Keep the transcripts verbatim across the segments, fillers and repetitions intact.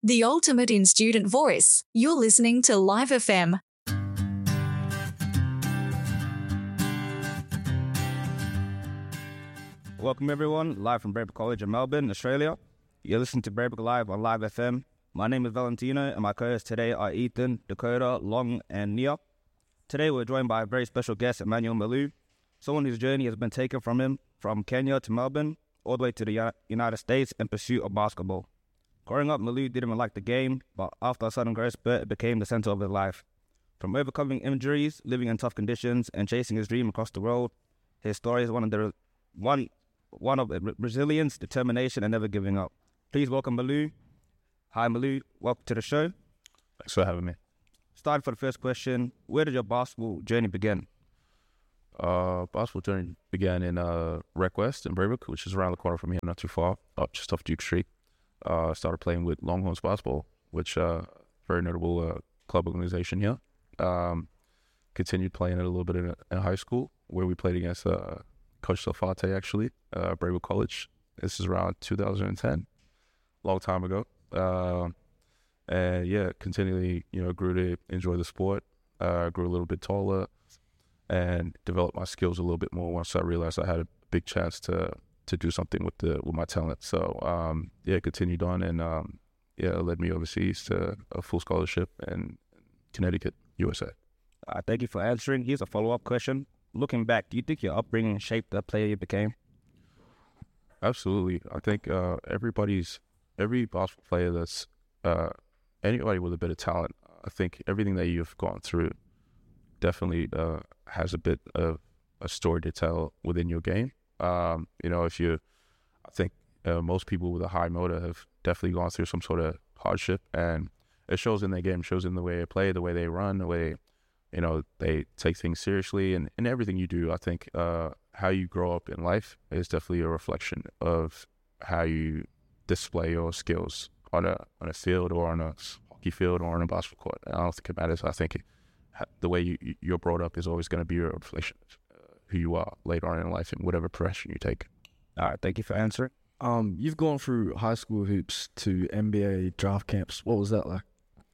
The ultimate in student voice. You're listening to Live F M. Welcome everyone, live from Braybrook College in Melbourne, Australia. You're listening to Braybrook Live on Live F M. My name is Valentino and my co-hosts today are Ethan, Dakota, Long and Nia. Today we're joined by a very special guest, Emmanuel Malou, someone whose journey has been taken from him from Kenya to Melbourne, all the way to the United States in pursuit of basketball. Growing up, Malou didn't even like the game, but after a sudden growth spurt, it became the center of his life. From overcoming injuries, living in tough conditions, and chasing his dream across the world, his story is one of the one one of resilience, determination, and never giving up. Please welcome Malou. Hi, Malou. Welcome to the show. Thanks for having me. Starting for the first question, where did your basketball journey begin? Uh, basketball journey began in uh, Rec West in Braybrook, which is around the corner from here, not too far, up just off Duke Street. Uh, started playing with Longhorns basketball, which uh, very notable uh, club organization here. Um, continued playing it a little bit in, in high school, where we played against uh, Coach Salfate, actually, uh, Braybrook College. This is around two thousand ten, long time ago. Uh, and yeah, continually, you know, grew to enjoy the sport, uh, grew a little bit taller, and developed my skills a little bit more once I realized I had a big chance to to do something with the with my talent. So um, yeah, continued on, and um, yeah, it led me overseas to a full scholarship in Connecticut, U S A. Uh, thank you for answering. Here's a follow-up question. Looking back, do you think your upbringing shaped the player you became? Absolutely. I think uh, everybody's every basketball player that's uh, anybody with a bit of talent, I think everything that you've gone through definitely uh, has a bit of a story to tell within your game. Um, you know, if you, I think uh, most people with a high motor have definitely gone through some sort of hardship, and it shows in their game, shows in the way they play, the way they run, the way, you know, they take things seriously, and, and everything you do. I think uh, how you grow up in life is definitely a reflection of how you display your skills on a on a field or on a hockey field or on a basketball court. And I don't think it matters. I think it, the way you, you're brought up is always going to be a reflection of who you are later on in life in whatever profession you take. All right, thank you for answering. Um, you've gone through high school hoops to N B A draft camps. What was that like?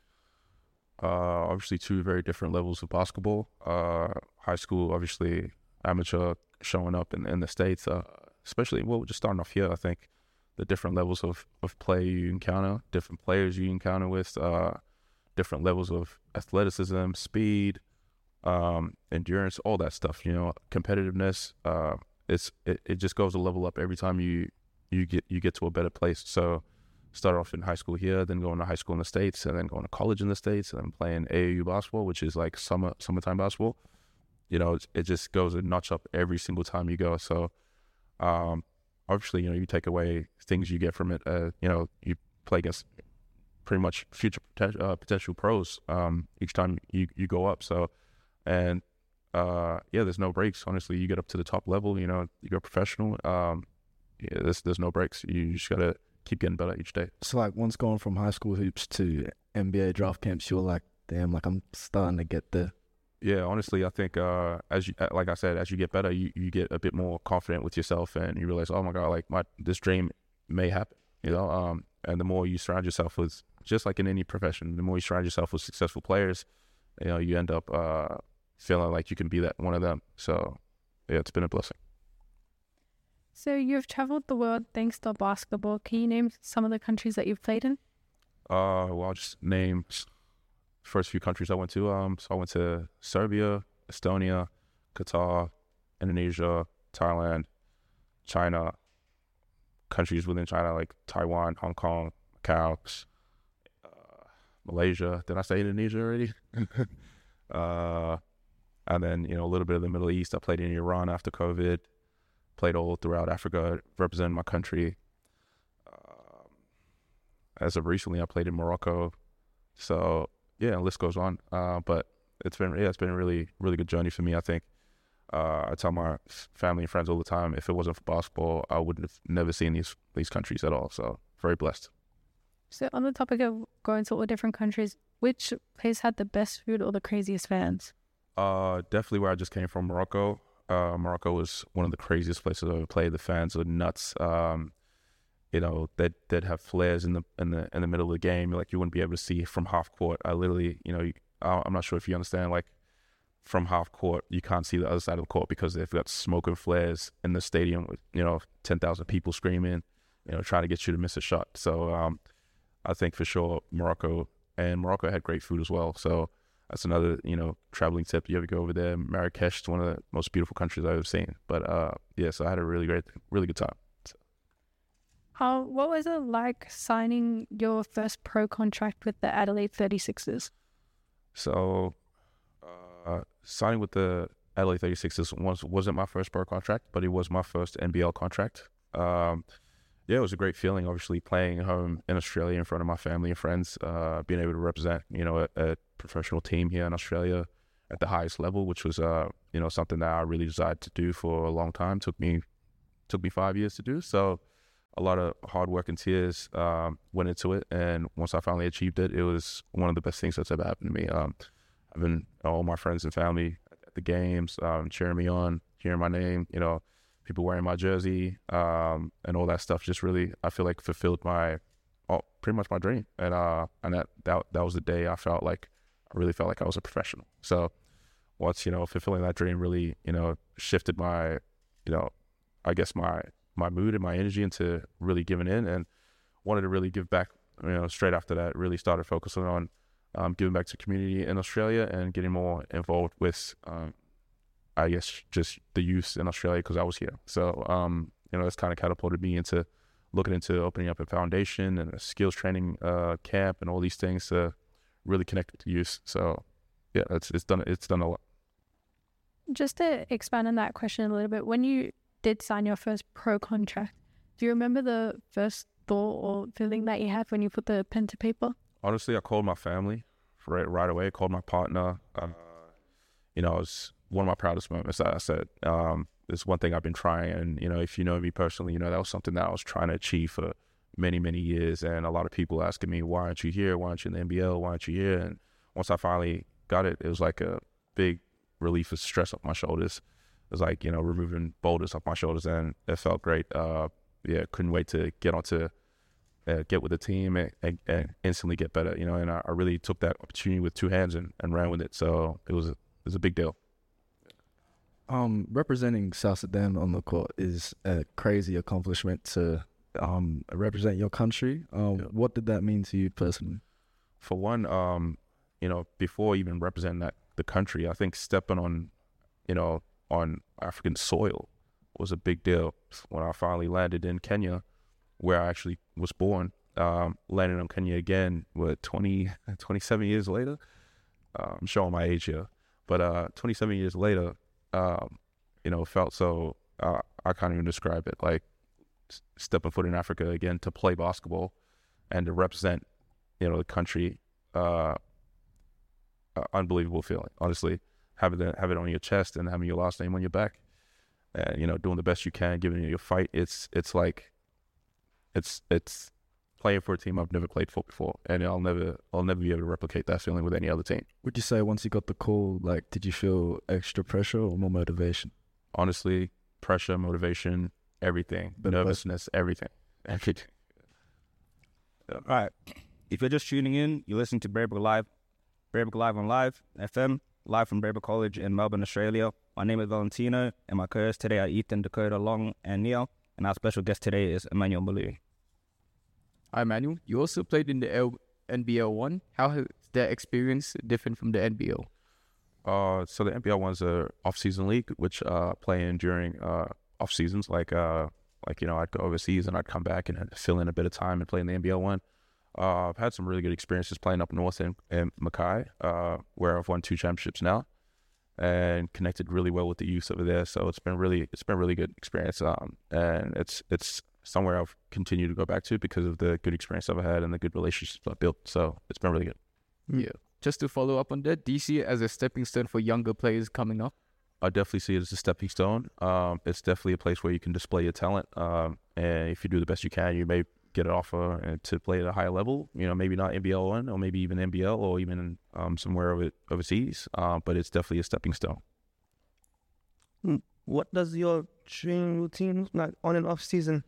Uh, obviously two very different levels of basketball. Uh, high school, obviously amateur, showing up in, in the States, uh, especially, well, just starting off here, I think the different levels of, of play you encounter, different players you encounter with, uh, different levels of athleticism, speed, um, endurance, all that stuff, you know, competitiveness. Uh, it's it, it just goes a level up every time you you get you get to a better place. So start off in high school here, then going to high school in the States, and then going to college in the States, and then playing A A U basketball, which is like summer summertime basketball. You know, it, it just goes a notch up every single time you go. So um, obviously, you know, you take away things you get from it. Uh, you know, you play against pretty much future potential, uh, potential pros um, each time you, you go up. So, and uh, yeah, there's no breaks. Honestly, you get up to the top level, you know, you go professional. Um, yeah, there's, there's no breaks. You just got to keep getting better each day. So like once going from high school hoops to N B A draft camps, you were like, damn, like I'm starting to get there. Yeah, honestly, I think uh, as you, like I said, as you get better, you, you get a bit more confident with yourself, and you realize, oh my God, like my this dream may happen, you know. Um, and the more you surround yourself with, just like in any profession, the more you surround yourself with successful players, you know, you end up uh, feeling like you can be that one of them. So, yeah, it's been a blessing. So you've traveled the world thanks to basketball. Can you name some of the countries that you've played in? Uh, well, I'll just name first few countries I went to. Um, so I went to Serbia, Estonia, Qatar, Indonesia, Thailand, China, countries within China like Taiwan, Hong Kong, Macau, uh, Malaysia. Did I say Indonesia already? uh, and then, you know, a little bit of the Middle East. I played in Iran after COVID. Played all throughout Africa, representing my country. Um, as of recently, I played in Morocco. So yeah, the list goes on. Uh, but it's been yeah, it's been a really really good journey for me. I think uh, I tell my family and friends all the time, if it wasn't for basketball, I wouldn't have never seen these these countries at all. So very blessed. So on the topic of going to all different countries, which place had the best food or the craziest fans? Uh, definitely where I just came from, Morocco. Uh, Morocco was one of the craziest places I've ever played. The fans are nuts. Um, you know, they'd, they'd have flares in the in the in the middle of the game, like you wouldn't be able to see from half court. I literally, you know, you, I'm not sure if you understand, like from half court, you can't see the other side of the court because they've got smoke and flares in the stadium with, you know, ten thousand people screaming, you know, trying to get you to miss a shot. So um, I think for sure Morocco, and Morocco had great food as well. So that's another, you know, traveling tip. You ever go over there, Marrakesh is one of the most beautiful countries I've ever seen. But uh, yeah, so I had a really great, really good time. So. Uh, what was it like signing your first pro contract with the Adelaide thirty-sixers? So uh, signing with the Adelaide thirty-sixers was, wasn't my first pro contract, but it was my first N B L contract. Um, yeah, it was a great feeling, obviously, playing home in Australia in front of my family and friends, uh, being able to represent, you know, a, a professional team here in Australia at the highest level, which was, uh, you know, something that I really desired to do for a long time. Took me, took me five years to do. So a lot of hard work and tears um, went into it. And once I finally achieved it, it was one of the best things that's ever happened to me. Um, having all my friends and family at the games, um, cheering me on, hearing my name, you know, people wearing my jersey, um, and all that stuff just really, I feel like fulfilled my, oh, pretty much my dream. And uh, and that, that that was the day I felt like, I really felt like I was a professional. So once, you know, fulfilling that dream really, you know, shifted my, you know, I guess my, my mood and my energy into really giving in, and wanted to really give back, you know, straight after that, really started focusing on um, giving back to the community in Australia and getting more involved with, um, I guess, just the youth in Australia because I was here. So, um, you know, that's kind of catapulted me into looking into opening up a foundation and a skills training uh, camp and all these things to really connect with the youth. So, yeah, it's it's done it's done a lot. Just to expand on that question a little bit, when you did sign your first pro contract, do you remember the first thought or feeling that you had when you put the pen to paper? Honestly, I called my family right right away. I called my partner. Uh, you know, it was one of my proudest moments. I said, um, it's one thing I've been trying, and you know, if you know me personally, you know that was something that I was trying to achieve for many, many years. And a lot of people asking me, why aren't you here? Why aren't you in the N B L? Why aren't you here? And once I finally got it, it was like a big relief of stress off my shoulders. It was like, you know, removing boulders off my shoulders, and it felt great. Uh, yeah, couldn't wait to get onto, uh, get with the team and, and, and instantly get better, you know, and I, I really took that opportunity with two hands and, and ran with it. So it was a, it was a big deal. Um, representing South Sudan on the court is a crazy accomplishment to um, represent your country. Um, Yeah. What did that mean to you personally? For one, um, you know, before even representing that the country, I think stepping on, you know, on African soil was a big deal. When I finally landed in Kenya, where I actually was born, um, landing in Kenya again, what, twenty, twenty-seven years later? Uh, I'm showing my age here. But uh, twenty-seven years later, um, you know, felt so, uh, I can't even describe it, like s- stepping foot in Africa again to play basketball and to represent, you know, the country, uh, uh, unbelievable feeling, honestly. Having it, have it on your chest and having your last name on your back, and, you know, doing the best you can, giving it your fight. It's, it's like, it's, it's playing for a team I've never played for before. And I'll never, I'll never be able to replicate that feeling with any other team. Would you say once you got the call, like, did you feel extra pressure or more motivation? Honestly, pressure, motivation, everything, But- nervousness, everything, everything. All right. If you're just tuning in, you're listening to Braybrooke Live. Braybrooke Live on Live F M, live from Braybrooke College in Melbourne, Australia. My name is Valentino, and my co-hosts today are Ethan, Dakota, Long, and Neil. And our special guest today is Emmanuel Malui. Hi, Manuel. You also played in the L- N B L one. How has that experience different from the N B L? Uh, so the N B L one's a off-season league, which uh play in during uh off seasons. Like uh like you know, I'd go overseas and I'd come back and I'd fill in a bit of time and play in the N B L one. Uh, I've had some really good experiences playing up north in, in Mackay, uh, where I've won two championships now, and connected really well with the youth over there. So it's been really it's been a really good experience. Um, and it's it's somewhere I've continued to go back to because of the good experience I've had and the good relationships I've built. So it's been really good. Yeah. Just to follow up on that, do you see it as a stepping stone for younger players coming up? I definitely see it as a stepping stone. Um, it's definitely a place where you can display your talent. Um, and if you do the best you can, you may get an offer uh, to play at a higher level. You know, maybe not N B L one, or maybe even N B L, or even um, somewhere over, overseas. Uh, but it's definitely a stepping stone. What does your training routine look like on and off season?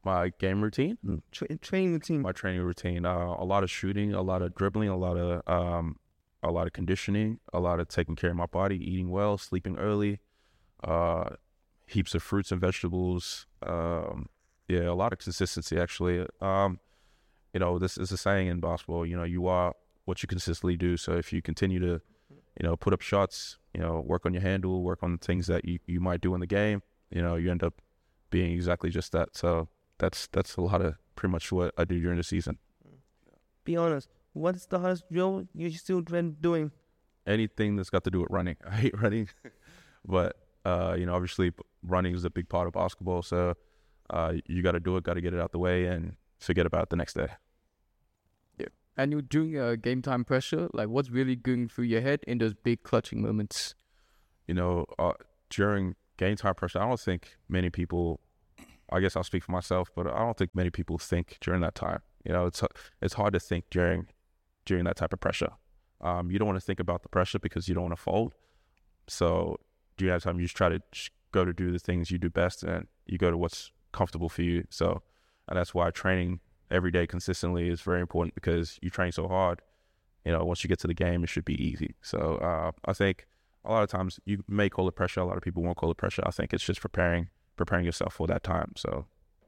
My game routine, Tra- training routine. my training routine, uh, a lot of shooting, a lot of dribbling, a lot of um, a lot of conditioning, a lot of taking care of my body, eating well, sleeping early, uh, heaps of fruits and vegetables. Um, yeah, a lot of consistency actually. Um, you know, this is a saying in basketball. You know, you are what you consistently do. So if you continue to, you know, put up shots, you know, work on your handle, work on things that you, you might do in the game, you know, you end up being exactly just that. So that's that's a lot of pretty much what I do during the season. Be honest. What's the hardest drill you still been doing? Anything that's got to do with running. I hate running, but uh, you know, obviously running is a big part of basketball. So uh, you got to do it, got to get it out the way, and forget about it the next day. And you're doing uh, game time pressure. Like, what's really going through your head in those big clutching moments? You know, uh, during game time pressure, I don't think many people. I guess I'll speak for myself, but I don't think many people think during that time. You know, it's it's hard to think during during that type of pressure. Um, you don't want to think about the pressure because you don't want to fold. So during that time, you just try to just go to do the things you do best, and you go to what's comfortable for you. So, and that's why training every day consistently is very important, because you train so hard. You know, once you get to the game, it should be easy. So uh, I think a lot of times you may call it pressure. A lot of people won't call it pressure. I think it's just preparing preparing yourself for that time. So.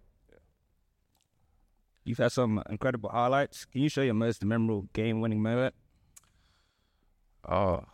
You've had some incredible highlights. Can you share your most memorable game-winning moment? Oh,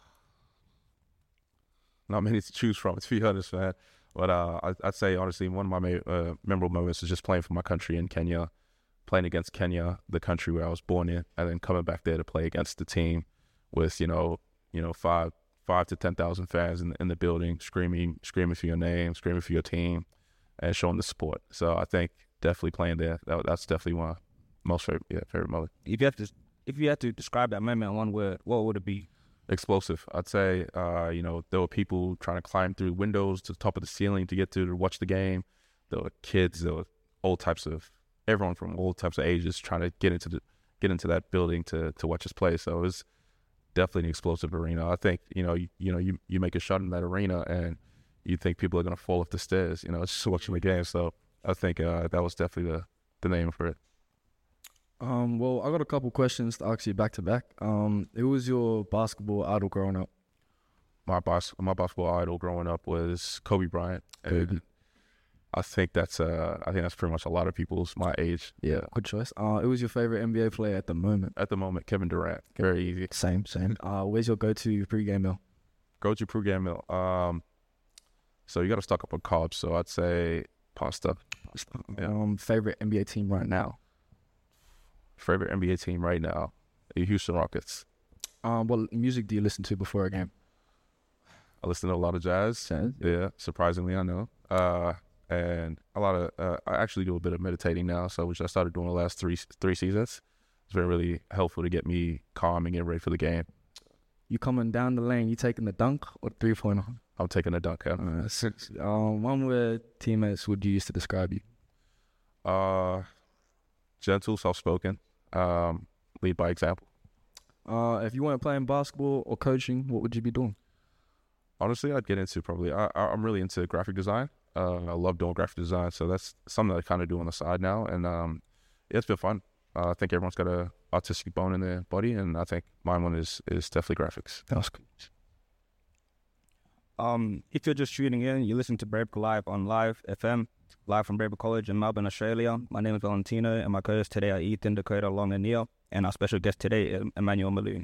not many to choose from, to be honest, man. But uh, I, I'd say, honestly, one of my ma- uh, memorable moments is just playing for my country in Kenya, playing against Kenya, the country where I was born in, and then coming back there to play against the team with, you know, you know, five, five to ten thousand fans in in the building, screaming, screaming for your name, screaming for your team, and showing the support. So I think definitely playing there, that, that's definitely one of my most favorite, yeah, favorite moment. If you have to, if you had to describe that moment in one word, what would it be? Explosive. I'd say, uh, you know, there were people trying to climb through windows to the top of the ceiling to get to, to watch the game. There were kids, there were all types of, everyone from all types of ages trying to get into the get into that building to to watch us play. So it was definitely an explosive arena. I think, you know, you, you know, you, you make a shot in that arena and you think people are going to fall off the stairs, you know, just watching the game. So I think uh, that was definitely the, the name for it. Um, well, I got a couple questions to ask you back to back. Um, who was your basketball idol growing up? My bas- my basketball idol growing up was Kobe Bryant. Kobe. And I think that's uh, I think that's pretty much a lot of people's my age. Yeah, good choice. Uh, who was your favorite N B A player at the moment? At the moment, Kevin Durant. Very easy. Same, same. Uh, where's your go-to pregame meal? Go to pregame meal. Um, so you got to stock up on carbs. So I'd say pasta. Yeah. Um, favorite N B A team right now? Favorite N B A team right now, the Houston Rockets. Um, what music do you listen to before a game? I listen to a lot of jazz. Jazz? Yeah, surprisingly, I know. Uh, and a lot of uh, I actually do a bit of meditating now, so which I started doing the last three three seasons. It's been really helpful to get me calm and get ready for the game. You coming down the lane, you taking the dunk or three pointer? I'm taking a dunk. Yeah. Uh, six. Um, one word teammates would you use to describe you? Uh, gentle, soft-spoken, um, lead by example. Uh, if you want to play in basketball or coaching, what would you be doing? Honestly, I'd get into probably, I, I- I'm really into graphic design. Uh, I love doing graphic design, so that's something that I kind of do on the side now, and um, yeah, it's been fun. Uh, I think everyone's got a artistic bone in their body, and I think mine one is is definitely graphics. That's good. Um, if you're just tuning in, you listen to Brave Live on Live F M, live from Brave College in Melbourne, Australia. My name is Valentino, and my co-hosts today are Ethan, Dakota, Long, and Neil, and our special guest today is Emmanuel Maloon.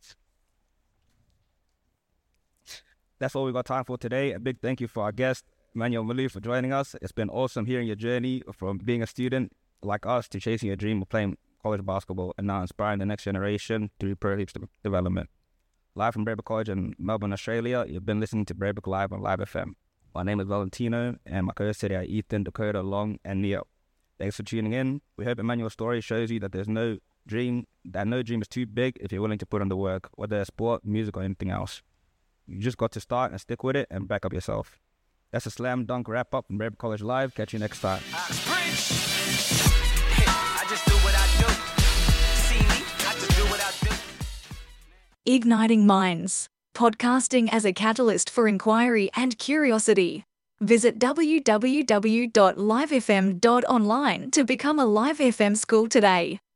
That's all we got time for today. A big thank you for our guest, Emmanuel Maloon, for joining us. It's been awesome hearing your journey from being a student like us to chasing your dream of playing college basketball and now inspiring the next generation through pro hoops development. Live from Braybrooke College in Melbourne, Australia, you've been listening to Braybrooke Live on Live F M. My name is Valentino, and my co-hosts today are Ethan, Dakota, Long, and Neil. Thanks for tuning in. We hope Emmanuel's story shows you that there's no dream, that no dream is too big if you're willing to put in the work, whether it's sport, music, or anything else. You just got to start and stick with it and back up yourself. That's a slam dunk wrap up from Braybrooke College Live. Catch you next time. I just do what I do. See me? I just do what I do. Igniting Minds. Podcasting as a catalyst for inquiry and curiosity. Visit w w w dot live f m dot online to become a Live F M school today.